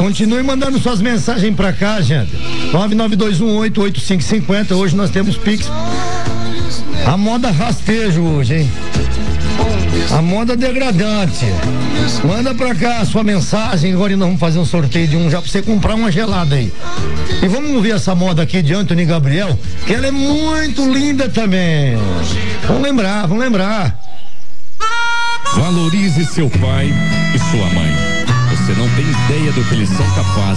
Continue mandando suas mensagens pra cá, gente. 992188550. Hoje nós temos Pix. A moda rastejo hoje, hein? A moda degradante. Manda pra cá a sua mensagem. Agora nós vamos fazer um sorteio de um já pra você comprar uma gelada aí. E vamos ouvir essa moda aqui de Anthony Gabriel, que ela é muito linda também. Vamos lembrar. Valorize seu pai e sua mãe. Você não tem ideia do que eles são capazes.